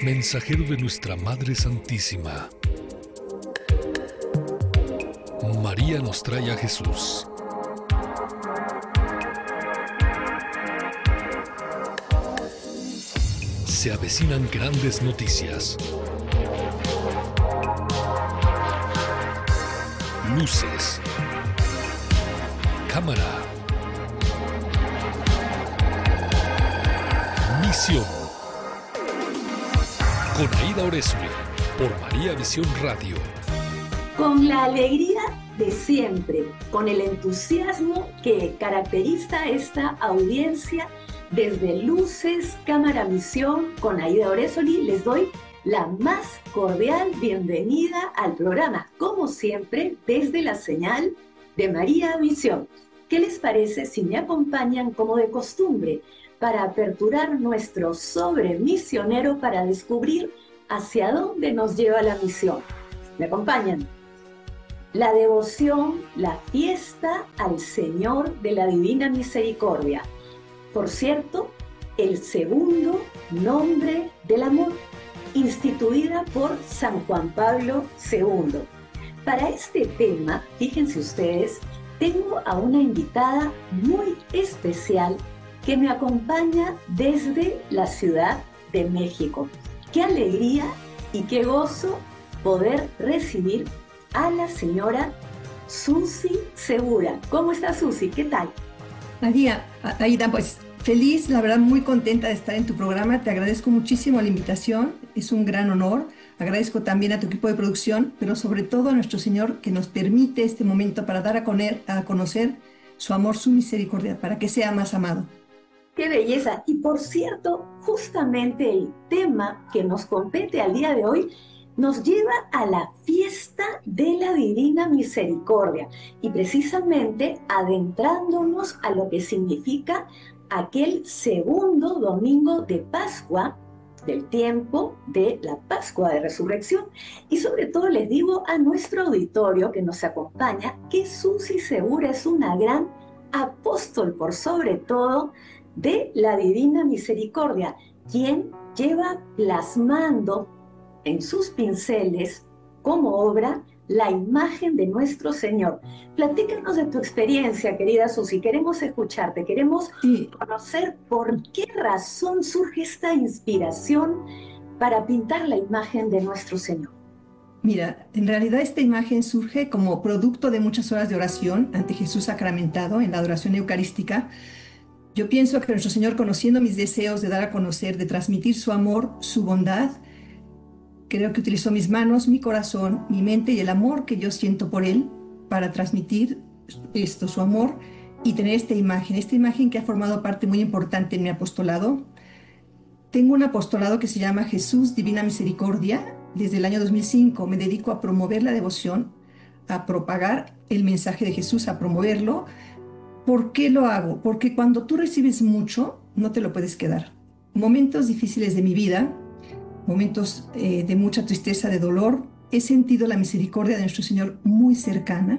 mensajero de nuestra Madre Santísima. María nos trae a Jesús. Se avecinan grandes noticias. Luces. Cámara. Misión. Con Aida Oresme, por María Visión Radio. Con la alegría de siempre, con el entusiasmo que caracteriza a esta audiencia, desde Luces, Cámara, Misión, con Aida Oresme, les doy la más cordial bienvenida al programa, como siempre, desde la señal de María Visión. ¿Qué les parece si me acompañan como de costumbre para aperturar nuestro sobre misionero para descubrir hacia dónde nos lleva la misión? ¿Me acompañan? La devoción, la fiesta al Señor de la Divina Misericordia. Por cierto, el segundo nombre del amor, instituida por San Juan Pablo II. Para este tema, fíjense ustedes, tengo a una invitada muy especial que me acompaña desde la Ciudad de México. Qué alegría y qué gozo poder recibir a la señora Susi Segura. ¿Cómo está, Susi? ¿Qué tal? María, Aida, pues feliz, la verdad muy contenta de estar en tu programa. Te agradezco muchísimo la invitación, es un gran honor. Agradezco también a tu equipo de producción, pero sobre todo a nuestro Señor que nos permite este momento para dar a conocer su amor, su misericordia, para que sea más amado. ¡Qué belleza! Y por cierto, justamente el tema que nos compete al día de hoy nos lleva a la fiesta de la Divina Misericordia y precisamente adentrándonos a lo que significa aquel segundo domingo de Pascua, del tiempo de la Pascua de Resurrección. Y sobre todo les digo a nuestro auditorio que nos acompaña que Susi Segura es una gran apóstol por sobre todo de la Divina Misericordia, quien lleva plasmando en sus pinceles como obra la imagen de nuestro Señor. Platícanos de tu experiencia, querida Susi. Queremos escucharte, queremos conocer por qué razón surge esta inspiración para pintar la imagen de nuestro Señor. Mira, en realidad esta imagen surge como producto de muchas horas de oración ante Jesús sacramentado en la adoración eucarística. Yo pienso que nuestro Señor, conociendo mis deseos de dar a conocer, de transmitir su amor, su bondad, creo que utilizó mis manos, mi corazón, mi mente y el amor que yo siento por Él para transmitir esto, su amor, y tener esta imagen que ha formado parte muy importante en mi apostolado. Tengo un apostolado que se llama Jesús Divina Misericordia. Desde el año 2005 me dedico a promover la devoción, a propagar el mensaje de Jesús, a promoverlo. ¿Por qué lo hago? Porque cuando tú recibes mucho, no te lo puedes quedar. Momentos difíciles de mi vida, momentos de mucha tristeza, de dolor, he sentido la misericordia de nuestro Señor muy cercana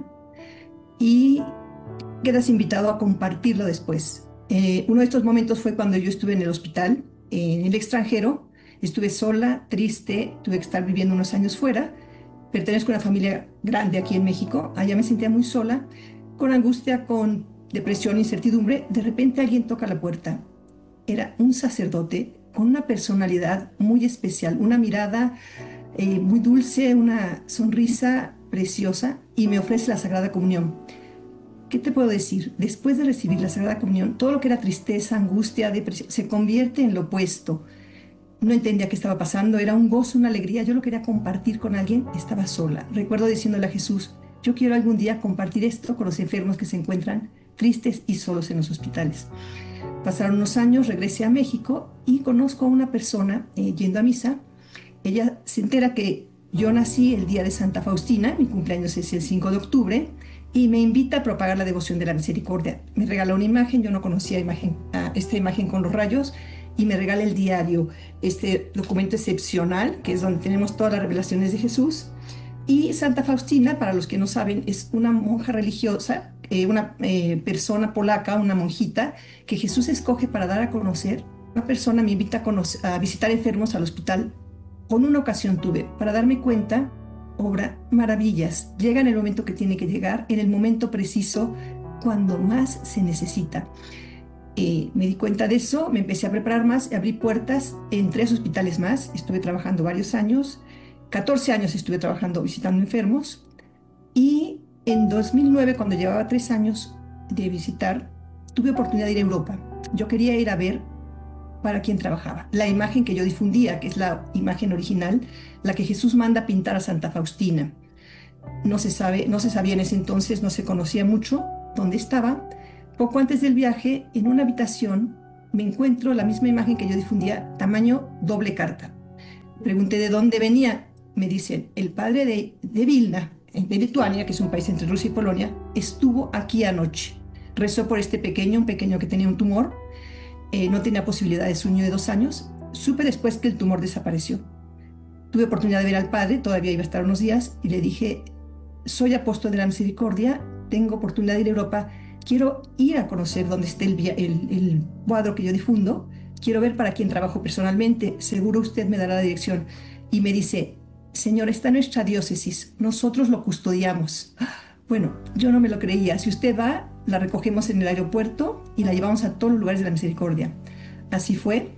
y quedas invitado a compartirlo después. Uno de estos momentos fue cuando yo estuve en el hospital, en el extranjero. Estuve sola, triste, tuve que estar viviendo unos años fuera. Pertenezco a una familia grande aquí en México. Allá me sentía muy sola, con angustia, con depresión, incertidumbre. De repente alguien toca la puerta. Era un sacerdote con una personalidad muy especial, una mirada muy dulce, una sonrisa preciosa, y me ofrece la Sagrada Comunión. ¿Qué te puedo decir? Después de recibir la Sagrada Comunión, todo lo que era tristeza, angustia, depresión, se convierte en lo opuesto. No entendía qué estaba pasando, era un gozo, una alegría. Yo lo quería compartir con alguien, estaba sola. Recuerdo diciéndole a Jesús, yo quiero algún día compartir esto con los enfermos que se encuentran tristes y solos en los hospitales. Pasaron unos años, regresé a México y conozco a una persona yendo a misa. Ella se entera que yo nací el día de Santa Faustina, mi cumpleaños es el 5 de octubre, y me invita a propagar la devoción de la misericordia. Me regaló una imagen, yo no conocía esta imagen con los rayos, y me regala el diario, este documento excepcional, que es donde tenemos todas las revelaciones de Jesús. Y Santa Faustina, para los que no saben, es una monja religiosa, una persona polaca, una monjita, que Jesús escoge para dar a conocer. Una persona me invita a visitar enfermos al hospital con una ocasión tuve para darme cuenta, obra maravillas. Llega en el momento que tiene que llegar, en el momento preciso, cuando más se necesita. Me di cuenta de eso, me empecé a preparar más, abrí puertas en 3 hospitales más, estuve trabajando varios años, 14 años estuve trabajando visitando enfermos, y en 2009, cuando llevaba 3 años de visitar, tuve oportunidad de ir a Europa. Yo quería ir a ver para quien trabajaba. La imagen que yo difundía, que es la imagen original, la que Jesús manda pintar a Santa Faustina. No se sabía en ese entonces, no se conocía mucho dónde estaba. Poco antes del viaje, en una habitación, me encuentro la misma imagen que yo difundía, tamaño doble carta. Pregunté de dónde venía. Me dicen, el padre de Vilna, de Lituania, que es un país entre Rusia y Polonia, estuvo aquí anoche. Rezó por este pequeño, un pequeño que tenía un tumor. No tenía posibilidad de su niño de 2 años. Supe después que el tumor desapareció. Tuve oportunidad de ver al padre, todavía iba a estar unos días, y le dije, soy apóstol de la misericordia, tengo oportunidad de ir a Europa, quiero ir a conocer dónde está el cuadro que yo difundo, quiero ver para quién trabajo personalmente, seguro usted me dará la dirección. Y me dice, señor, está en nuestra diócesis, nosotros lo custodiamos. Bueno, yo no me lo creía. Si usted va, la recogemos en el aeropuerto y la llevamos a todos los lugares de la misericordia. Así fue.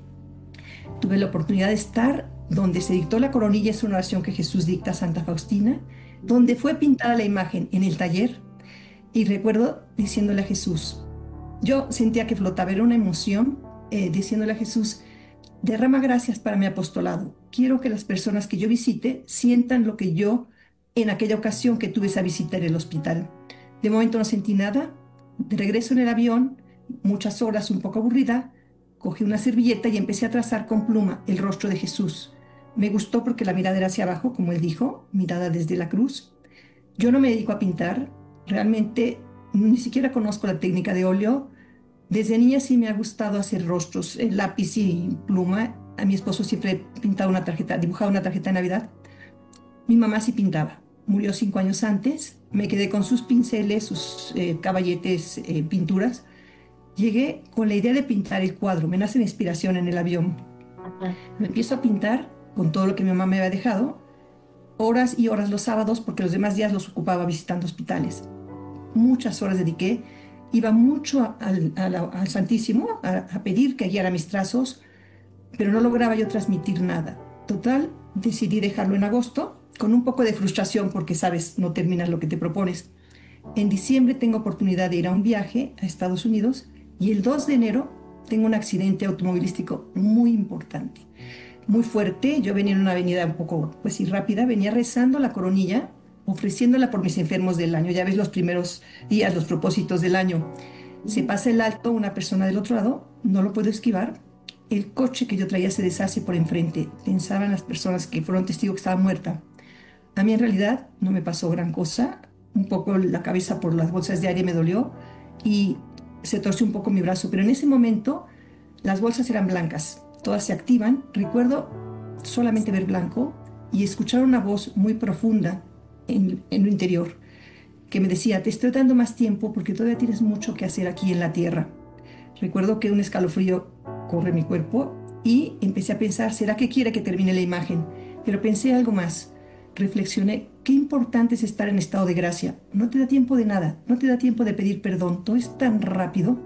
Tuve la oportunidad de estar donde se dictó la coronilla, es una oración que Jesús dicta a Santa Faustina, donde fue pintada la imagen en el taller, y recuerdo diciéndole a Jesús, yo sentía que flotaba, era una emoción, diciéndole a Jesús, derrama gracias para mi apostolado. Quiero que las personas que yo visite sientan lo que yo en aquella ocasión que tuve esa visita en el hospital. De momento no sentí nada. De regreso en el avión, muchas horas, un poco aburrida, cogí una servilleta y empecé a trazar con pluma el rostro de Jesús. Me gustó porque la mirada era hacia abajo, como él dijo, mirada desde la cruz. Yo no me dedico a pintar, realmente ni siquiera conozco la técnica de óleo. Desde niña sí me ha gustado hacer rostros en lápiz y pluma. A mi esposo siempre he pintado una tarjeta, dibujado una tarjeta de Navidad. Mi mamá sí pintaba. Murió 5 años antes. Me quedé con sus pinceles, sus caballetes, pinturas. Llegué con la idea de pintar el cuadro. Me nace la inspiración en el avión. Lo empiezo a pintar con todo lo que mi mamá me había dejado. Horas y horas los sábados, porque los demás días los ocupaba visitando hospitales. Muchas horas dediqué. Iba mucho al Santísimo a pedir que guiara mis trazos, pero no lograba yo transmitir nada. Total, decidí dejarlo en agosto, con un poco de frustración porque, sabes, no terminas lo que te propones. En diciembre tengo oportunidad de ir a un viaje a Estados Unidos y el 2 de enero tengo un accidente automovilístico muy importante, muy fuerte. Yo venía en una avenida un poco, pues, rápida, venía rezando la coronilla, ofreciéndola por mis enfermos del año. Ya ves los primeros días, los propósitos del año. Se pasa el alto, una persona del otro lado, no lo puedo esquivar. El coche que yo traía se deshace por enfrente. Pensaban las personas que fueron testigos que estaba muerta. A mí en realidad no me pasó gran cosa. Un poco la cabeza por las bolsas de aire me dolió y se torció un poco mi brazo. Pero en ese momento las bolsas eran blancas. Todas se activan. Recuerdo solamente ver blanco y escuchar una voz muy profunda en lo interior, que me decía, te estoy dando más tiempo porque todavía tienes mucho que hacer aquí en la tierra. Recuerdo que un escalofrío corre mi cuerpo y empecé a pensar, ¿será que quiere que termine la imagen? Pero pensé algo más, reflexioné, qué importante es estar en estado de gracia. No te da tiempo de nada, no te da tiempo de pedir perdón, todo es tan rápido,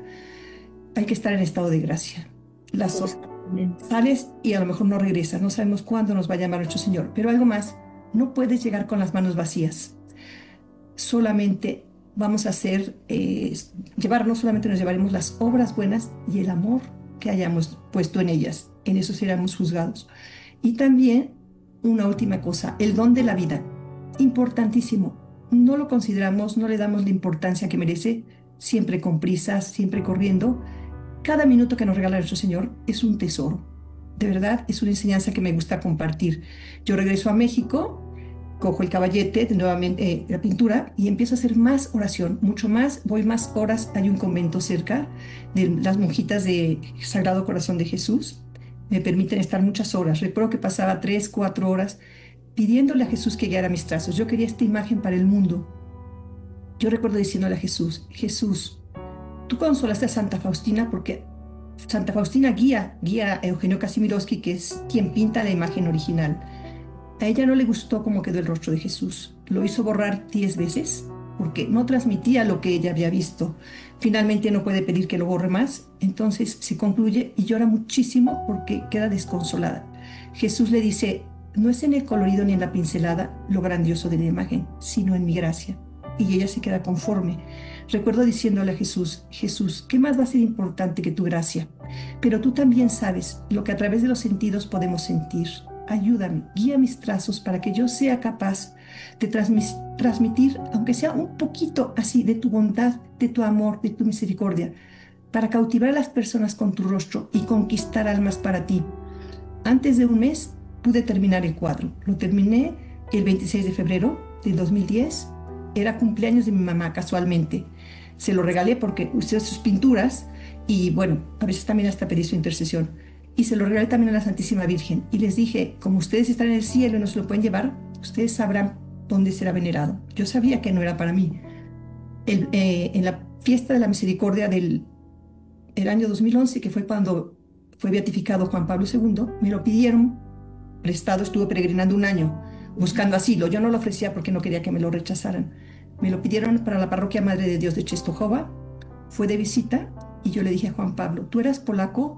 hay que estar en estado de gracia. Las horas sales y a lo mejor no regresas, no sabemos cuándo nos va a llamar nuestro Señor, pero algo más, no puedes llegar con las manos vacías. Solamente vamos a hacer, no solamente nos llevaremos las obras buenas y el amor que hayamos puesto en ellas. En eso seremos juzgados. Y también una última cosa, el don de la vida. Importantísimo. No lo consideramos, no le damos la importancia que merece, siempre con prisas, siempre corriendo. Cada minuto que nos regala nuestro Señor es un tesoro. De verdad, es una enseñanza que me gusta compartir. Yo regreso a México, cojo el caballete, nuevamente la pintura, y empiezo a hacer más oración, mucho más, voy más horas. Hay un convento cerca de las monjitas de Sagrado Corazón de Jesús, me permiten estar muchas horas. Recuerdo que pasaba 3, 4 horas pidiéndole a Jesús que guiara mis trazos. Yo quería esta imagen para el mundo. Yo recuerdo diciéndole a Jesús, Jesús, tú consolaste a Santa Faustina porque Santa Faustina guía a Eugenio Kazimierowski, que es quien pinta la imagen original. A ella no le gustó cómo quedó el rostro de Jesús. Lo hizo borrar 10 veces porque no transmitía lo que ella había visto. Finalmente no puede pedir que lo borre más, entonces se concluye y llora muchísimo porque queda desconsolada. Jesús le dice: no es en el colorido ni en la pincelada lo grandioso de la imagen, sino en mi gracia. Y ella se queda conforme. Recuerdo diciéndole a Jesús: Jesús, ¿qué más va a ser importante que tu gracia? Pero tú también sabes lo que a través de los sentidos podemos sentir. Ayúdame, guía mis trazos para que yo sea capaz de transmitir, aunque sea un poquito así, de tu bondad, de tu amor, de tu misericordia, para cautivar a las personas con tu rostro y conquistar almas para ti. Antes de un mes pude terminar el cuadro. Lo terminé el 26 de febrero del 2010. Era cumpleaños de mi mamá, casualmente. Se lo regalé porque usé sus pinturas y, bueno, a veces también hasta pedí su intercesión. Y se lo regalé también a la Santísima Virgen. Y les dije: como ustedes están en el cielo y no se lo pueden llevar, ustedes sabrán dónde será venerado. Yo sabía que no era para mí. En la fiesta de la misericordia del año 2011, que fue cuando fue beatificado Juan Pablo II, me lo pidieron prestado. Estuve peregrinando un año buscando asilo. Yo no lo ofrecía porque no quería que me lo rechazaran. Me lo pidieron para la parroquia Madre de Dios de Częstochowa. Fue de visita y yo le dije a Juan Pablo: tú eras polaco,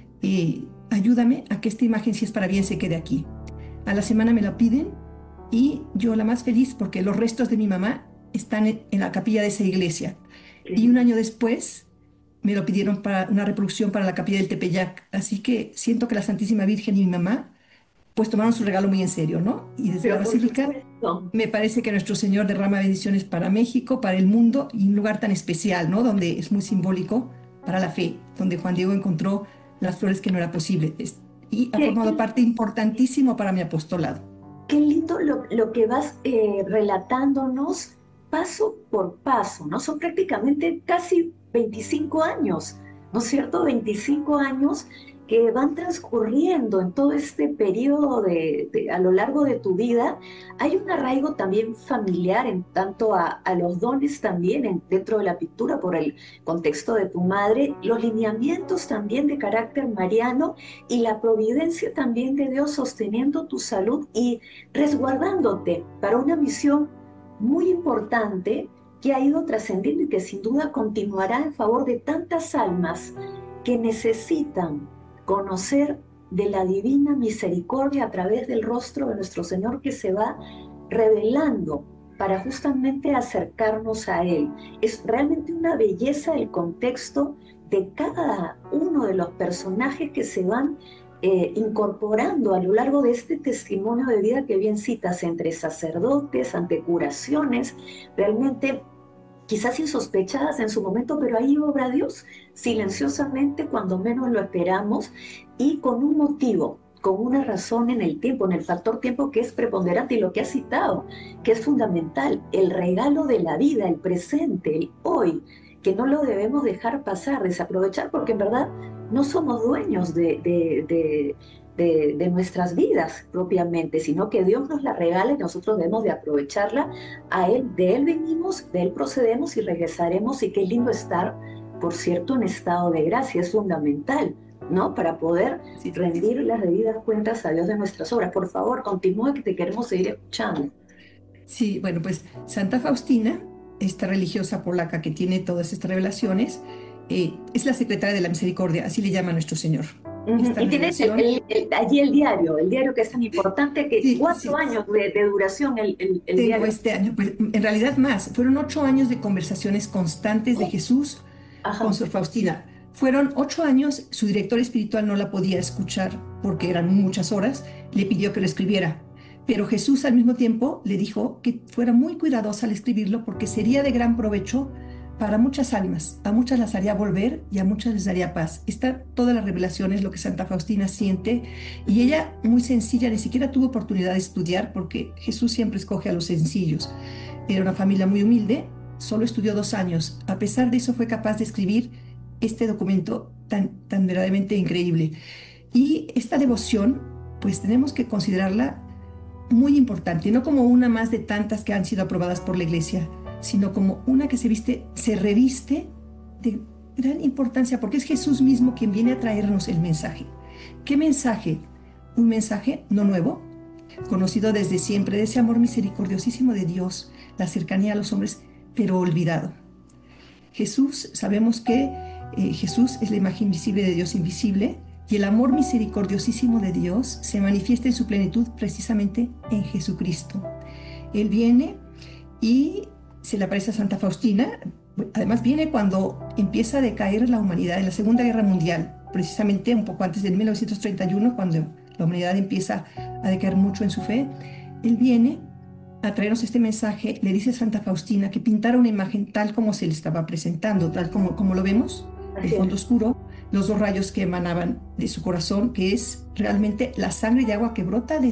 ayúdame a que esta imagen, si es para bien, se quede aquí. A la semana me la piden y yo, la más feliz, porque los restos de mi mamá están en la capilla de esa iglesia. Y un año después me lo pidieron para una reproducción para la capilla del Tepeyac. Así que siento que la Santísima Virgen y mi mamá pues tomaron su regalo muy en serio, ¿no? Y desde la Basílica me parece que nuestro Señor derrama bendiciones para México, para el mundo, y un lugar tan especial, ¿no? Donde es muy simbólico para la fe, donde Juan Diego encontró las flores que no era posible. Y ha formado parte importantísimo para mi apostolado. Qué lindo lo que vas relatándonos paso por paso, ¿no? Son prácticamente casi 25 años, ¿no es cierto? 25 años que van transcurriendo en todo este periodo a lo largo de tu vida. Hay un arraigo también familiar en tanto a los dones también dentro de la pintura por el contexto de tu madre, los lineamientos también de carácter mariano y la providencia también de Dios sosteniendo tu salud y resguardándote para una misión muy importante que ha ido trascendiendo y que sin duda continuará en favor de tantas almas que necesitan conocer de la divina misericordia a través del rostro de nuestro Señor, que se va revelando para justamente acercarnos a Él. Es realmente una belleza el contexto de cada uno de los personajes que se van incorporando a lo largo de este testimonio de vida que bien citas, entre sacerdotes, ante curaciones, realmente quizás insospechadas en su momento, pero ahí obra Dios silenciosamente cuando menos lo esperamos y con un motivo, con una razón en el tiempo, en el factor tiempo, que es preponderante, y lo que has citado, que es fundamental, el regalo de la vida, el presente, el hoy, que no lo debemos dejar pasar, desaprovechar, porque en verdad no somos dueños de nuestras vidas propiamente, sino que Dios nos la regala y nosotros debemos de aprovecharla. A Él, de Él venimos, de Él procedemos y regresaremos. Y qué lindo estar, por cierto, en estado de gracia, es fundamental, ¿no? Para poder rendir las debidas cuentas a Dios de nuestras obras. Por favor, continúa, que te queremos seguir escuchando. Sí, bueno, pues Santa Faustina, esta religiosa polaca que tiene todas estas revelaciones, es la secretaria de la misericordia, así le llama nuestro Señor. Y tienes allí el diario que es tan importante, que sí, 4 años de duración el tengo diario. Este año, pues, en realidad más, fueron 8 años de conversaciones constantes de Jesús con Sor Faustina. Fueron 8 años, su director espiritual no la podía escuchar porque eran muchas horas, le pidió que lo escribiera. Pero Jesús al mismo tiempo le dijo que fuera muy cuidadosa al escribirlo porque sería de gran provecho para muchas almas. A muchas las haría volver y a muchas les daría paz. Está toda la revelación, es lo que Santa Faustina siente, y ella, muy sencilla, ni siquiera tuvo oportunidad de estudiar porque Jesús siempre escoge a los sencillos. Era una familia muy humilde, solo estudió 2 años. A pesar de eso fue capaz de escribir este documento tan verdaderamente increíble. Y esta devoción, pues tenemos que considerarla muy importante, no como una más de tantas que han sido aprobadas por la Iglesia, sino como una que se reviste de gran importancia porque es Jesús mismo quien viene a traernos el mensaje. ¿Qué mensaje? Un mensaje no nuevo, conocido desde siempre, de ese amor misericordiosísimo de Dios, la cercanía a los hombres, pero olvidado. Jesús, sabemos que Jesús es la imagen visible de Dios invisible, y el amor misericordiosísimo de Dios se manifiesta en su plenitud precisamente en Jesucristo. Él viene y se le aparece a Santa Faustina. Además viene cuando empieza a decaer la humanidad en la Segunda Guerra Mundial, precisamente un poco antes de 1931, cuando la humanidad empieza a decaer mucho en su fe. Él viene a traernos este mensaje, le dice a Santa Faustina que pintara una imagen tal como se le estaba presentando, tal como lo vemos, el fondo oscuro, los dos rayos que emanaban de su corazón, que es realmente la sangre y agua que brota de